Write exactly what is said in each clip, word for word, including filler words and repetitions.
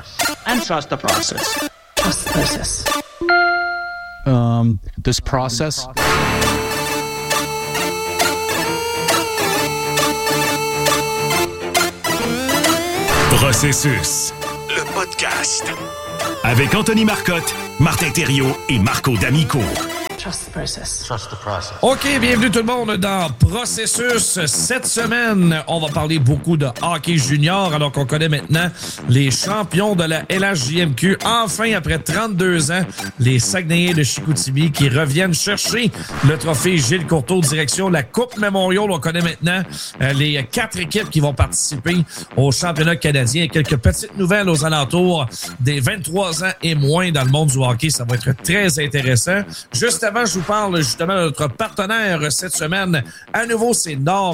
And trust the process. Trust the process. Um, this process. Processus, le podcast. Avec Anthony Marcotte, Martin Thériault et Marco D'Amico. Trust the process. Trust the process. OK, bienvenue tout le monde dans Processus. Cette semaine, on va parler beaucoup de hockey junior, alors qu'on connaît maintenant les champions de la L H J M Q. Enfin, après trente-deux ans, les Saguenayens de Chicoutimi qui reviennent chercher le trophée Gilles Courteau, direction la Coupe Memorial. On connaît maintenant euh, les quatre équipes qui vont participer au championnat canadien. Quelques petites nouvelles aux alentours des vingt-trois ans et moins dans le monde du hockey. Ça va être très intéressant. Juste avant, je vous parle justement de notre partenaire cette semaine. À nouveau, c'est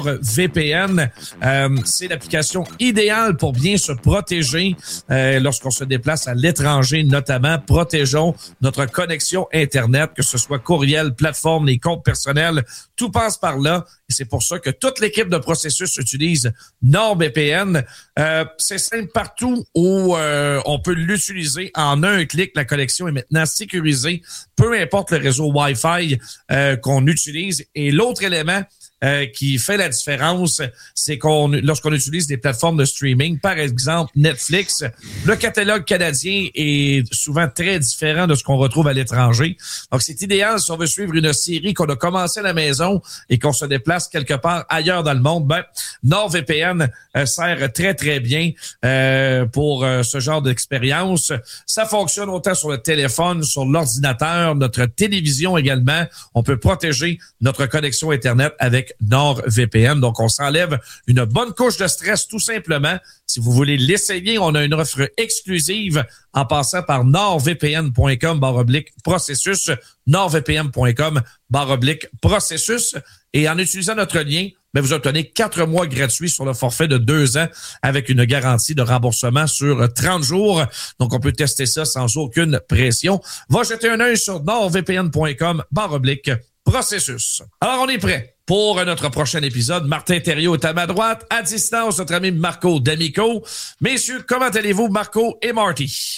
NordVPN. Euh, c'est l'application idéale pour bien se protéger euh, lorsqu'on se déplace à l'étranger, notamment. Protégeons notre connexion Internet, que ce soit courriel, plateforme, les comptes personnels. Tout passe par là. Et c'est pour ça que toute l'équipe de Processus utilise NordVPN. Euh, c'est simple partout où euh, on peut l'utiliser. En un clic, la connexion est maintenant sécurisée, peu importe le réseau Wi-Fi euh, qu'on utilise. Et l'autre élément euh, qui fait la différence, c'est qu'on lorsqu'on utilise des plateformes de streaming, par exemple Netflix, le catalogue canadien est souvent très différent de ce qu'on retrouve à l'étranger. Donc, c'est idéal si on veut suivre une série qu'on a commencé à la maison et qu'on se déplace quelque part ailleurs dans le monde. Ben, NordVPN euh, sert très, très bien euh, pour euh, ce genre d'expérience. Ça fonctionne autant sur le téléphone, sur l'ordinateur, notre télévision également. On peut protéger notre connexion Internet avec NordVPN. Donc, on s'enlève une bonne couche de stress tout simplement. Si vous voulez l'essayer, on a une offre exclusive en passant par nordvpn.com barre oblique processus, nordvpn.com barre oblique processus. Et en utilisant notre lien, ben vous obtenez quatre mois gratuits sur le forfait de deux ans avec une garantie de remboursement sur trente jours. Donc, on peut tester ça sans aucune pression. Va jeter un œil sur nordvpn.com barre oblique processus. Alors, on est prêt pour notre prochain épisode. Martin Thériault est à ma droite. À distance, notre ami Marco D'Amico. Messieurs, comment allez-vous, Marco et Marty?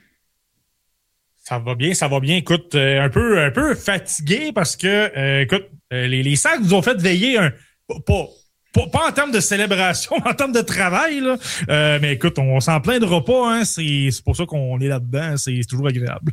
Ça va bien, ça va bien. Écoute, euh, un peu un peu fatigué parce que, euh, écoute, euh, les, les Sags nous ont fait veiller un... Pas, pas, pas en termes de célébration, mais en termes de travail, là. Euh, mais écoute, on, on s'en plaindra pas, hein. C'est, c'est pour ça qu'on est là-dedans. C'est, c'est toujours agréable.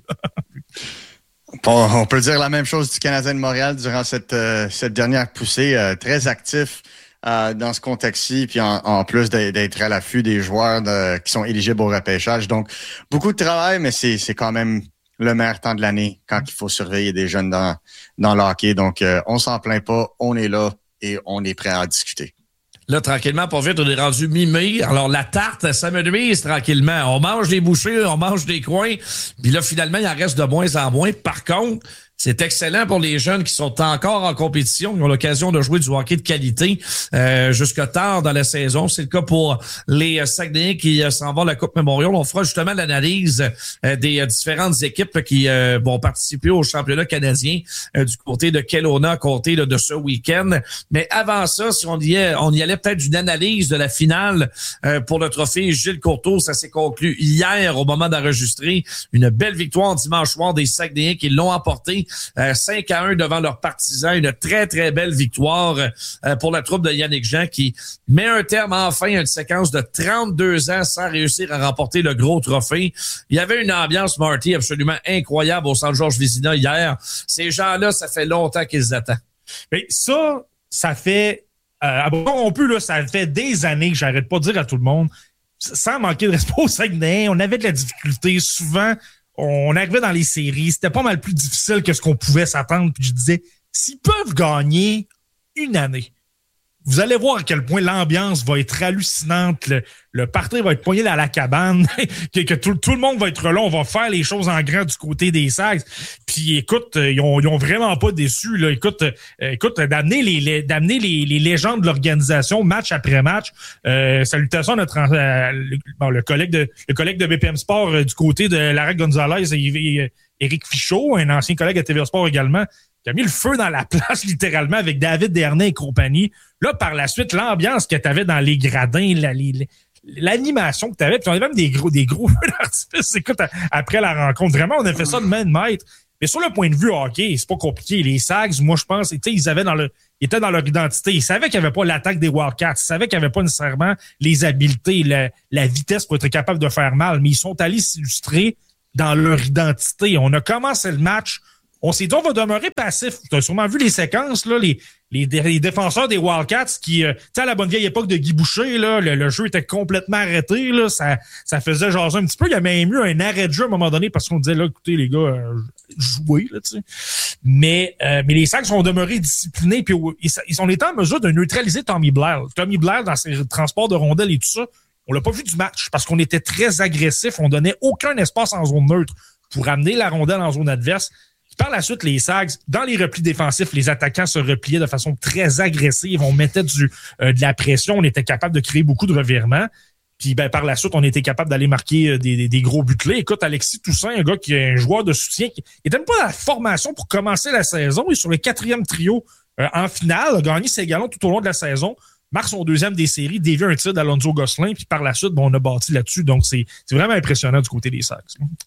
On peut dire la même chose du Canadien de Montréal durant cette, euh, cette dernière poussée. Euh, très actif euh, dans ce contexte-ci, puis en, en plus d'être à l'affût des joueurs de, qui sont éligibles au repêchage. Donc, beaucoup de travail, mais c'est, c'est quand même le meilleur temps de l'année quand il faut surveiller des jeunes dans, dans le hockey. Donc, euh, on s'en plaint pas, on est là et on est prêt à en discuter. Là, tranquillement, pas vite, on est rendu mi-mai. Alors, la tarte, ça me nuise tranquillement. On mange des bouchées, on mange des coins. Puis là, finalement, il en reste de moins en moins. Par contre, c'est excellent pour les jeunes qui sont encore en compétition, qui ont l'occasion de jouer du hockey de qualité euh, jusque tard dans la saison. C'est le cas pour les Saguenayens qui euh, s'en vont à la Coupe Memorial. On fera justement l'analyse euh, des euh, différentes équipes qui euh, vont participer au championnat canadien euh, du côté de Kelowna, à côté là, de ce week-end. Mais avant ça, si on y, est, on y allait peut-être d'une analyse de la finale euh, pour le trophée Gilles Courteau, ça s'est conclu hier au moment d'enregistrer. Une belle victoire dimanche soir des Saguenayens qui l'ont emporté. Euh, cinq à un devant leurs partisans. Une très, très belle victoire euh, pour la troupe de Yannick Jean qui met un terme enfin à une séquence de trente-deux ans sans réussir à remporter le gros trophée. Il y avait une ambiance, Marty, absolument incroyable au Centre Georges Vézina hier. Ces gens-là, ça fait longtemps qu'ils attendent. Mais ça, ça fait... Euh, on peut, là, ça fait des années que j'arrête pas de dire à tout le monde, sans manquer de respect aux Saguenayens, on avait de la difficulté souvent. On arrivait dans les séries, c'était pas mal plus difficile que ce qu'on pouvait s'attendre. Puis je disais, s'ils peuvent gagner une année, vous allez voir à quel point l'ambiance va être hallucinante. Le, le party va être poigné dans la cabane, que, que tout, tout le monde va être là. On va faire les choses en grand du côté des Sags. Puis écoute, ils ont, ils ont vraiment pas déçu. Là. Écoute, euh, écoute, d'amener les, les d'amener les, les légendes de l'organisation match après match. Euh, salutations à notre euh, le, bon, le collègue de le collègue de B P M Sport euh, du côté de Larry Gonzalez et, et Éric Fichaud, un ancien collègue à T V A Sport également, qui a mis le feu dans la place littéralement avec David Dernay et compagnie. Là, par la suite, l'ambiance que tu avais dans les gradins, la, les, l'animation que tu avais, puis on avait même des gros, des gros feux d'artifice, écoute, après la rencontre. Vraiment, on a fait ça de main de maître. Mais sur le point de vue hockey, c'est pas compliqué. Les Sags, moi, je pense, tu sais, ils avaient dans le, ils étaient dans leur identité. Ils savaient qu'il n'y avait pas l'attaque des Wildcats. Ils savaient qu'il n'y avait pas nécessairement les habiletés, la, la vitesse pour être capable de faire mal. Mais ils sont allés s'illustrer dans leur identité. On a commencé le match. On s'est dit, on va demeurer passif. Tu as sûrement vu les séquences, là, les, les, les défenseurs des Wildcats qui, euh, tu sais, à la bonne vieille époque de Guy Boucher, là, le, le jeu était complètement arrêté, là, ça, ça faisait jaser un petit peu. Il y a même eu un arrêt de jeu à un moment donné parce qu'on disait, là, écoutez, les gars, euh, jouez, là, tu sais. Mais, euh, mais les Sags sont demeurés disciplinés puis ils, ils ont été en mesure de neutraliser Tommy Blair. Tommy Blair, dans ses transports de rondelles et tout ça, on l'a pas vu du match parce qu'on était très agressif. On donnait aucun espace en zone neutre pour amener la rondelle en zone adverse. Par la suite, les Sags, dans les replis défensifs, les attaquants se repliaient de façon très agressive. On mettait du, euh, de la pression. On était capable de créer beaucoup de revirements. Puis ben, par la suite, on était capable d'aller marquer des, des, des gros buts clés. Écoute, Alexis Toussaint, un gars qui est un joueur de soutien, qui n'était même pas dans la formation pour commencer la saison. Il est sur le quatrième trio euh, en finale, a gagné ses galons tout au long de la saison. Marque son deuxième des séries, dévie un tir d'Alonso Gosselin. Puis par la suite, bon, on a bâti là-dessus. Donc, c'est, c'est vraiment impressionnant du côté des Sags.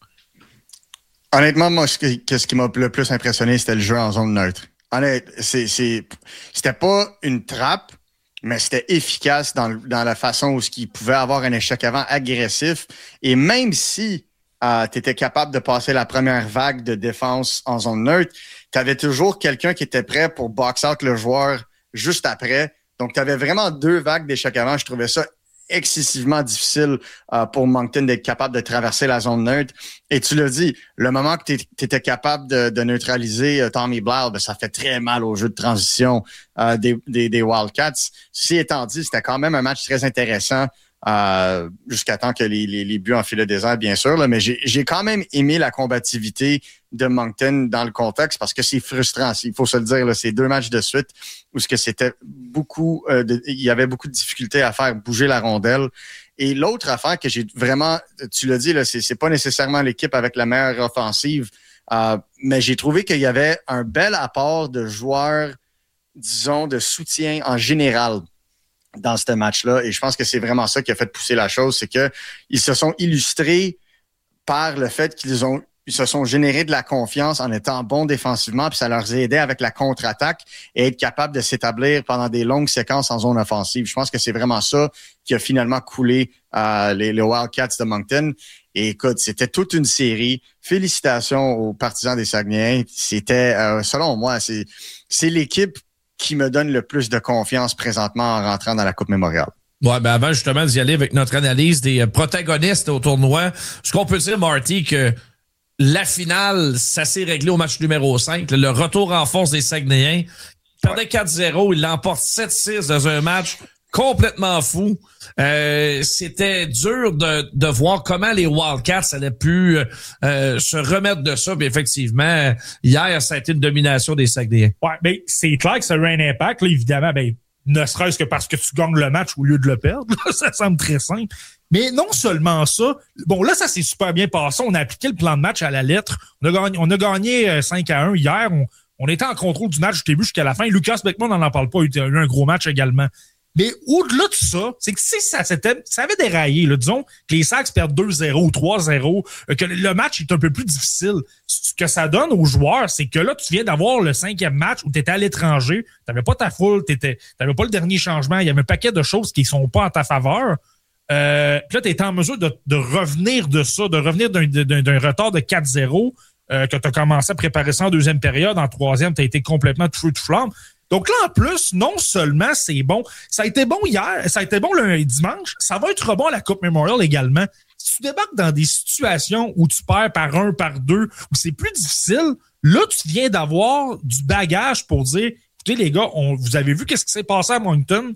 Honnêtement, moi, ce qui, ce qui m'a le plus impressionné, c'était le jeu en zone neutre. Honnêtement, c'est, c'est, c'était pas une trappe, mais c'était efficace dans, dans la façon où il pouvait avoir un échec avant agressif. Et même si euh, tu étais capable de passer la première vague de défense en zone neutre, tu avais toujours quelqu'un qui était prêt pour box out le joueur juste après. Donc, tu avais vraiment deux vagues d'échecs avant. Je trouvais ça excessivement difficile euh, pour Moncton d'être capable de traverser la zone neutre. Et tu l'as dit, le moment que tu étais capable de, de neutraliser euh, Tommy Blair, ben, ça fait très mal au jeu de transition euh, des, des, des Wildcats. Ceci étant dit, c'était quand même un match très intéressant euh, jusqu'à temps que les, les, les buts enfilaient le désert, bien sûr. Là, mais j'ai, j'ai quand même aimé la combativité de Moncton dans le contexte parce que c'est frustrant. Il faut se le dire, là, c'est deux matchs de suite où ce que c'était beaucoup, euh, de, il y avait beaucoup de difficultés à faire bouger la rondelle. Et l'autre affaire que j'ai vraiment, tu l'as dit, là, c'est, c'est pas nécessairement l'équipe avec la meilleure offensive, euh, mais j'ai trouvé qu'il y avait un bel apport de joueurs, disons, de soutien en général dans ce match-là. Et je pense que c'est vraiment ça qui a fait pousser la chose, c'est que ils se sont illustrés par le fait qu'ils ont Ils se sont générés de la confiance en étant bons défensivement, puis ça leur a aidé avec la contre-attaque et être capable de s'établir pendant des longues séquences en zone offensive. Je pense que c'est vraiment ça qui a finalement coulé euh, les, les Wildcats de Moncton. Et écoute, c'était toute une série. Félicitations aux partisans des Saguenayens. C'était, euh, selon moi, c'est, c'est l'équipe qui me donne le plus de confiance présentement en rentrant dans la Coupe Mémorial. Ouais, ben avant justement d'y aller avec notre analyse des protagonistes au tournoi, ce qu'on peut dire, Marty, que la finale, ça s'est réglé au match numéro cinq. Le retour en force des Saguenayens. Ils perdaient quatre zéro. Ils l'emportent sept six dans un match complètement fou. Euh, c'était dur de, de voir comment les Wildcats allaient pu euh, se remettre de ça. Puis effectivement, hier, ça a été une domination des Saguenayens. Ouais, ben c'est clair que ça a eu un impact. Là, évidemment, ben ne serait-ce que parce que tu gagnes le match au lieu de le perdre. Ça semble très simple. Mais non seulement ça, bon là, ça s'est super bien passé. On a appliqué le plan de match à la lettre. On a gagné, on a gagné cinq à un hier. On, on était en contrôle du match du début jusqu'à la fin. Lucas Beckman, on n'en parle pas. Il a eu un gros match également. Mais au-delà de ça, c'est que si ça, c'était, ça avait déraillé, là, disons que les Sags perdent deux zéro ou trois zéro, que le match est un peu plus difficile. Ce que ça donne aux joueurs, c'est que là, tu viens d'avoir le cinquième match où tu étais à l'étranger, tu n'avais pas ta foule, tu n'avais pas le dernier changement, il y avait un paquet de choses qui ne sont pas en ta faveur. Euh, puis là, tu es en mesure de, de revenir de ça, de revenir d'un, d'un, d'un retard de quatre zéro, euh, que tu as commencé à préparer ça en deuxième période, en troisième, tu as été complètement tout feu tout flamme. Donc là, en plus, non seulement c'est bon, ça a été bon hier, ça a été bon le dimanche, ça va être bon à la Coupe Memorial également. Si tu débarques dans des situations où tu perds par un, par deux, où c'est plus difficile, là, tu viens d'avoir du bagage pour dire, écoutez les gars, on, vous avez vu qu'est-ce qui s'est passé à Moncton?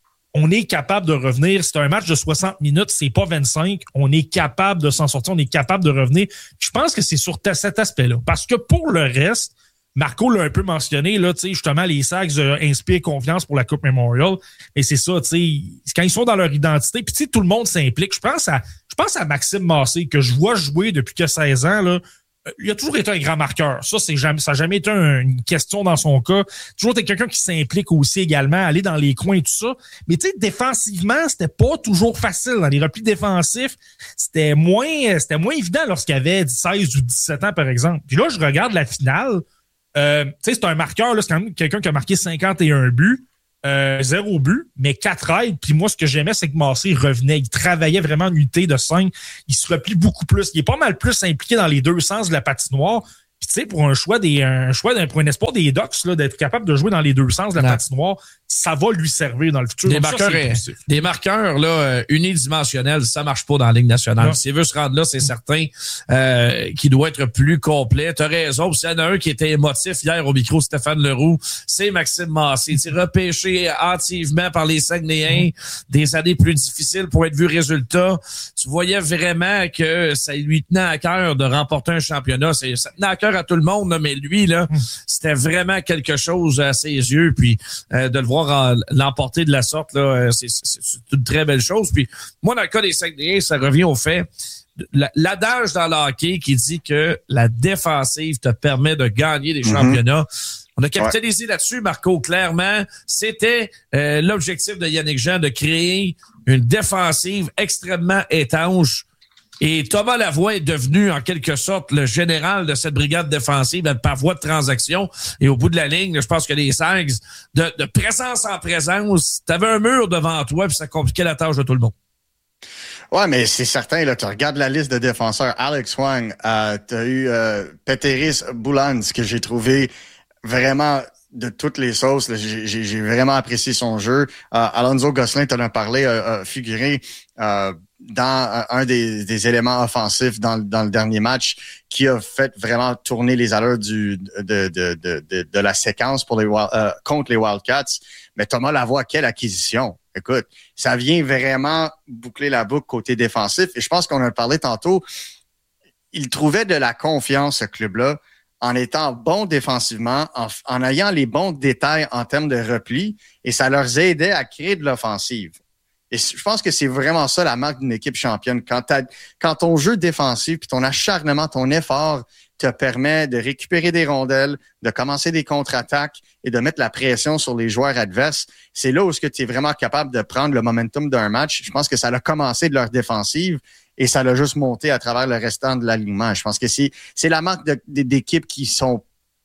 On est capable de revenir. C'est un match de soixante minutes, c'est pas vingt-cinq. On est capable de s'en sortir, on est capable de revenir. Je pense que c'est sur cet aspect-là. Parce que pour le reste, Marco l'a un peu mentionné, là, tu sais, justement, les Sags euh, inspirent confiance pour la Coupe Memorial. Et c'est ça, tu sais, quand ils sont dans leur identité, puis tu sais, tout le monde s'implique. Je pense à, je pense à Maxime Massé, que je vois jouer depuis que seize ans, là. il a toujours été un grand marqueur. Ça, c'est jamais, ça n'a jamais été un, une question dans son cas. Toujours été quelqu'un qui s'implique aussi également, aller dans les coins et tout ça. Mais tu sais, défensivement, c'était pas toujours facile. Dans les replis défensifs, c'était moins, c'était moins évident lorsqu'il avait seize ou dix-sept ans, par exemple. Puis là, je regarde la finale. Euh, tu sais, c'est un marqueur, là, c'est quand même quelqu'un qui a marqué cinquante et un buts. Euh, zéro but, mais quatre aides. Puis moi, ce que j'aimais, c'est que Massé revenait. Il travaillait vraiment en unité de cinq. Il se replie beaucoup plus. Il est pas mal plus impliqué dans les deux sens de la patinoire. Puis tu sais, pour un choix des, un choix d'un, pour un espoir des Ducks, là, d'être capable de jouer dans les deux sens de la non. patinoire, ça va lui servir dans le futur. Des Donc, marqueurs, ça, des marqueurs là, euh, unidimensionnels, ça marche pas dans la Ligue nationale. S'il veut se rendre là, c'est certain euh, qu'il doit être plus complet. T'as raison. S'il y en a un qui était émotif hier au micro, Stéphane Leroux, c'est Maxime Massé. Il s'est repêché hâtivement par les Saguenayens, mmh. des années plus difficiles pour être vu résultat. Tu voyais vraiment que ça lui tenait à cœur de remporter un championnat. C'est, ça tenait à cœur à tout le monde, là, mais lui, là, mmh. c'était vraiment quelque chose à ses yeux. Puis euh, de le voir l'emporter de la sorte, là, c'est, c'est, c'est une très belle chose. Puis moi, dans le cas des Saguenayens, ça revient au fait, l'adage dans le hockey qui dit que la défensive te permet de gagner des mm-hmm. championnats. On a capitalisé ouais. là-dessus, Marco, clairement. C'était euh, l'objectif de Yannick Jean de créer une défensive extrêmement étanche. Et Thomas Lavoie est devenu, en quelque sorte, le général de cette brigade défensive par voie de transaction. Et au bout de la ligne, je pense que les Sags, de, de présence en présence, t'avais un mur devant toi puis ça compliquait la tâche de tout le monde. Ouais, mais c'est certain, là, tu regardes la liste de défenseurs. Alex Wang, euh, t'as eu euh, Peteris Boulans, que j'ai trouvé vraiment de toutes les sauces. Là, j'ai, j'ai vraiment apprécié son jeu. Euh, Alonso Gosselin, t'en as parlé, a, a figuré euh, dans un des, des éléments offensifs dans, dans le dernier match qui a fait vraiment tourner les allures du, de, de, de, de, de la séquence pour les, euh, contre les Wildcats. Mais Thomas Lavoie, quelle acquisition! Écoute, ça vient vraiment boucler la boucle côté défensif. Et je pense qu'on a parlé tantôt, il trouvait de la confiance, ce club-là, en étant bon défensivement, en, en ayant les bons détails en termes de repli, et ça leur aidait à créer de l'offensive. Et je pense que c'est vraiment ça la marque d'une équipe championne. Quand, t'as, quand ton jeu défensif, puis ton acharnement, ton effort te permet de récupérer des rondelles, de commencer des contre-attaques et de mettre la pression sur les joueurs adverses, c'est là où tu es vraiment capable de prendre le momentum d'un match. Je pense que ça a commencé de leur défensive et ça l'a juste monté à travers le restant de l'alignement. Je pense que c'est, c'est la marque de, de, d'équipes qui sont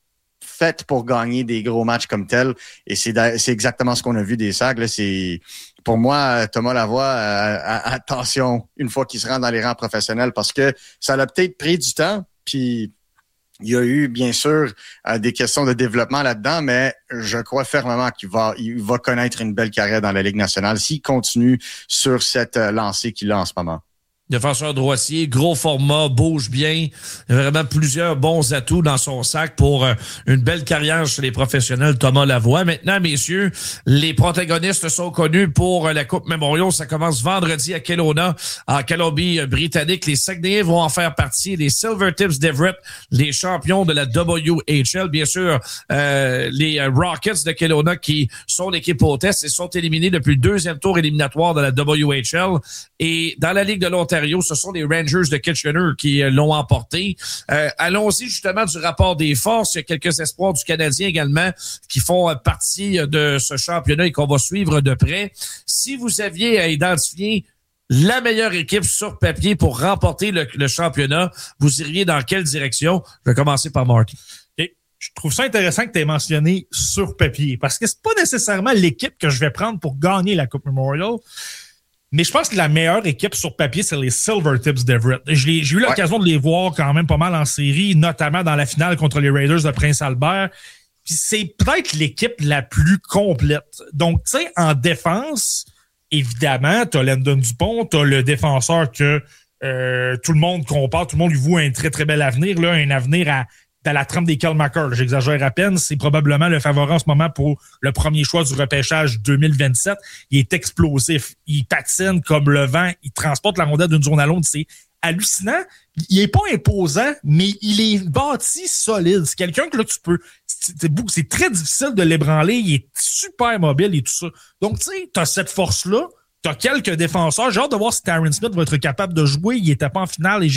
faites pour gagner des gros matchs comme tel. Et c'est, c'est exactement ce qu'on a vu des Sags. Là, c'est... Pour moi, Thomas Lavoie, euh, attention, une fois qu'il se rend dans les rangs professionnels, parce que ça l'a peut-être pris du temps, puis il y a eu, bien sûr, euh, des questions de développement là-dedans, mais je crois fermement qu'il va, il va connaître une belle carrière dans la Ligue nationale s'il continue sur cette euh, lancée qu'il a en ce moment. Défenseur droitier, gros format, bouge bien. Vraiment plusieurs bons atouts dans son sac pour euh, une belle carrière chez les professionnels, Thomas Lavoie. Maintenant, messieurs, les protagonistes sont connus pour euh, la Coupe Memorial. Ça commence vendredi à Kelowna, en Colombie-Britannique. Les Saguenayens vont en faire partie. Les Silvertips d'Everett, les champions de la W H L. Bien sûr, euh, les Rockets de Kelowna qui sont l'équipe hôtesse et sont éliminés depuis le deuxième tour éliminatoire de la W H L. Et dans la Ligue de l'Ontario, ce sont les Rangers de Kitchener qui euh, l'ont emporté. Euh, allons-y justement du rapport des forces. Il y a quelques espoirs du Canadien également qui font euh, partie de ce championnat et qu'on va suivre de près. Si vous aviez à identifier la meilleure équipe sur papier pour remporter le, le championnat, vous iriez dans quelle direction? Je vais commencer par Marty. Et je trouve ça intéressant que tu aies mentionné sur papier parce que c'est pas nécessairement l'équipe que je vais prendre pour gagner la Coupe Memorial. Mais je pense que la meilleure équipe sur papier, c'est les Silvertips d'Everett. Je l'ai, j'ai eu l'occasion ouais. de les voir quand même pas mal en série, notamment dans la finale contre les Raiders de Prince-Albert. Puis c'est peut-être l'équipe la plus complète. Donc, tu sais, en défense, évidemment, t'as Landon Dupont, t'as le défenseur que euh, tout le monde compare, tout le monde lui voit un très, très bel avenir, là, un avenir à dans la trempe des Kyle McCarr. J'exagère à peine. C'est probablement le favori en ce moment pour le premier choix du repêchage deux mille vingt-sept. Il est explosif. Il patine comme le vent. Il transporte la rondelle d'une zone à l'autre. C'est hallucinant. Il est pas imposant, mais il est bâti solide. C'est quelqu'un que là, tu peux... C'est, c'est très difficile de l'ébranler. Il est super mobile et tout ça. Donc, tu sais, t'as cette force-là. T'as quelques défenseurs. J'ai hâte de voir si Tyron Smith va être capable de jouer. Il était pas en finale et j'ai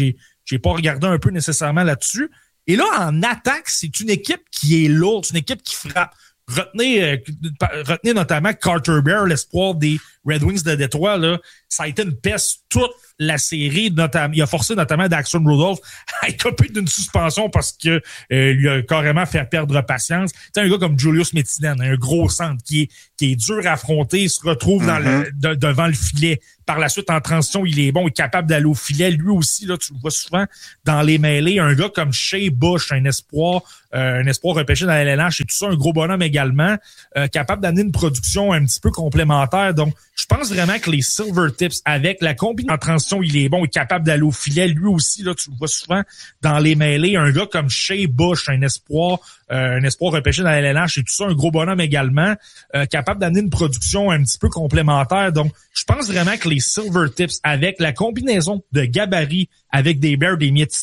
j'ai pas regardé un peu nécessairement là-dessus. Et là, en attaque, c'est une équipe qui est lourde, c'est une équipe qui frappe. Retenez, euh, retenez notamment Carter Bear, l'espoir des Red Wings de Détroit, là, ça a été une peste toute la série. Notamment, il a forcé notamment Daxon Rudolph à écoper d'une suspension parce que euh, lui a carrément fait perdre patience. C'est un gars comme Julius Metinen, un gros centre qui est qui est dur à affronter, il se retrouve mm-hmm. dans le, de, devant le filet. Par la suite, en transition, il est bon, il est capable d'aller au filet. Lui aussi, là, tu le vois souvent dans les mêlées. Un gars comme Shea Bush, un espoir, euh, un espoir repêché dans la L N H, et tout ça, un gros bonhomme également, euh, capable d'amener une production un petit peu complémentaire. Donc, je pense vraiment que les Silver Tips, avec la combinaison en transition, il est bon, il est capable d'aller au filet. Lui aussi, là, tu le vois souvent dans les mêlées. Un gars comme Shea Bush, un espoir, euh, un espoir repêché dans la L N H, et tout ça, un gros bonhomme également, euh, capable d'amener une production un petit peu complémentaire. Donc, je pense vraiment que les Silver Tips, avec la combinaison de gabarit avec des Bears, des Mietz,